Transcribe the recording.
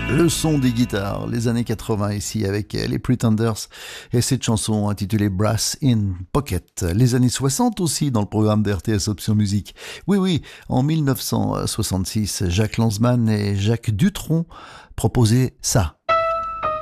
Le son des guitares, les années 80 ici avec les Pretenders et cette chanson intitulée Brass in Pocket. Les années 60 aussi dans le programme d'RTS Option Musique. Oui, oui, en 1966, Jacques Lanzmann et Jacques Dutronc proposaient ça.